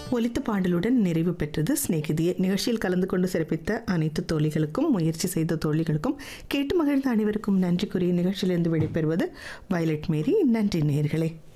ஒலித்த பாடலுடன் நிறைவு பெற்றது சிநேகிதியே. நிகழ்ச்சியில் கலந்து கொண்டு சிறப்பித்த அனைத்து தோழிகளுக்கும், முயற்சி செய்த தோழிகளுக்கும், கேட்டு மகிழ்ந்த அனைவருக்கும் நன்றி கூறிய நிகழ்ச்சியிலிருந்து விடைபெறுவது வயலட் மேரி. நன்றி நேயர்களே.